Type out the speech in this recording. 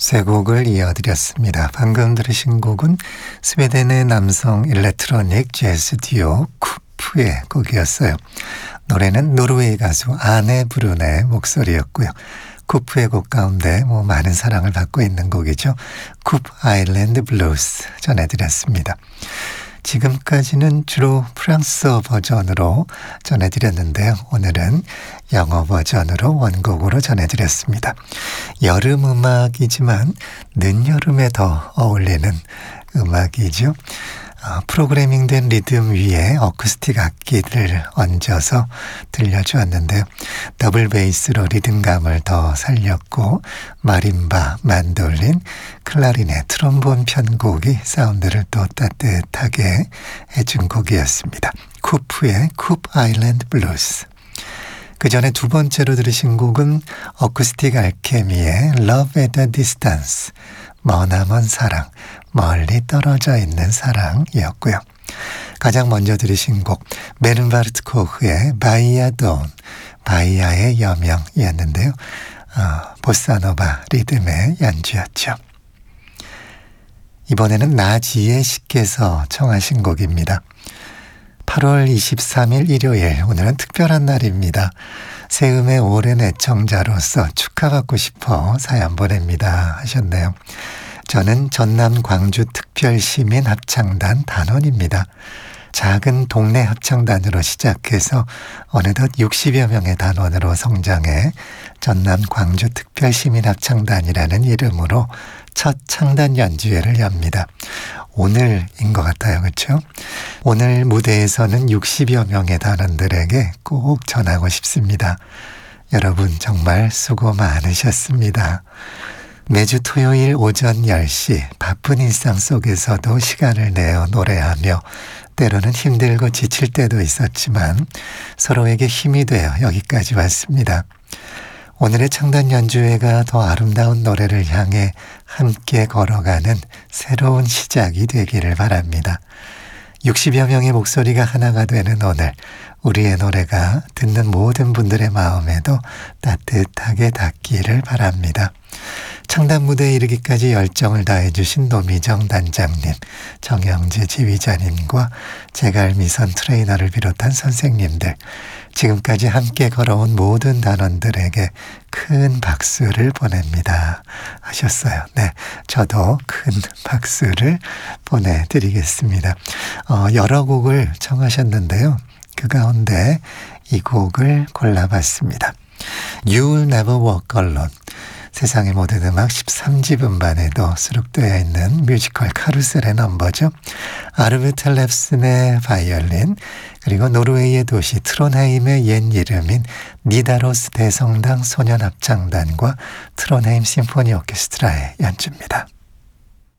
세 곡을 이어드렸습니다. 방금 들으신 곡은 스웨덴의 남성 일렉트로닉 재즈 듀오 쿠프의 곡이었어요. 노래는 노르웨이 가수 아네 브룬의 목소리였고요. 쿠프의 곡 가운데 많은 사랑을 받고 있는 곡이죠. 쿠프 아일랜드 블루스 전해드렸습니다. 지금까지는 주로 프랑스어 버전으로 전해드렸는데요. 오늘은 영어 버전으로 원곡으로 전해드렸습니다. 여름 음악이지만 늦여름에 더 어울리는 음악이죠. 프로그래밍된 리듬 위에 어쿠스틱 악기를 얹어서 들려주었는데요. 더블 베이스로 리듬감을 더 살렸고 마림바, 만돌린, 클라리넷, 트롬본 편곡이 사운드를 또 따뜻하게 해준 곡이었습니다. 쿠프의 쿠프 아일랜드 블루스. 그 전에 두 번째로 들으신 곡은 어쿠스틱 알케미의 Love at a Distance, 머나먼 사랑, 멀리 떨어져 있는 사랑이었고요. 가장 먼저 들으신 곡 베른바르트 코흐의 바이아 돈, 바이아의 여명이었는데요. 보사노바 리듬의 연주였죠. 이번에는 나지의 씨께서 청하신 곡입니다. 8월 23일 일요일, 오늘은 특별한 날입니다. 세음의 오랜 애청자로서 축하받고 싶어 사연 보냅니다 하셨네요. 저는 전남 광주 특별시민 합창단 단원입니다. 작은 동네 합창단으로 시작해서 어느덧 60여 명의 단원으로 성장해 전남 광주 특별시민 합창단이라는 이름으로 첫 창단 연주회를 엽니다. 오늘인 것 같아요. 그렇죠? 오늘 무대에서는 60여 명의 단원들에게 꼭 전하고 싶습니다. 여러분 정말 수고 많으셨습니다. 매주 토요일 오전 10시 바쁜 일상 속에서도 시간을 내어 노래하며 때로는 힘들고 지칠 때도 있었지만 서로에게 힘이 되어 여기까지 왔습니다. 오늘의 창단 연주회가 더 아름다운 노래를 향해 함께 걸어가는 새로운 시작이 되기를 바랍니다. 60여 명의 목소리가 하나가 되는 오늘, 우리의 노래가 듣는 모든 분들의 마음에도 따뜻하게 닿기를 바랍니다. 창단 무대에 이르기까지 열정을 다해주신 노미정 단장님, 정영재 지휘자님과 제갈미선 트레이너를 비롯한 선생님들, 지금까지 함께 걸어온 모든 단원들에게 큰 박수를 보냅니다 하셨어요. 네, 저도 큰 박수를 보내드리겠습니다. 여러 곡을 청하셨는데요. 그 가운데 이 곡을 골라봤습니다. You'll Never Walk Alone. 세상의 모든 음악 13집 음반에도 수록되어 있는 뮤지컬 카루셀의 넘버죠. 아르베트 랩슨의 바이올린, 그리고 노르웨이의 도시 트론헤임의 옛 이름인 니다로스 대성당 소년합창단과 트론헤임 심포니 오케스트라의 연주입니다.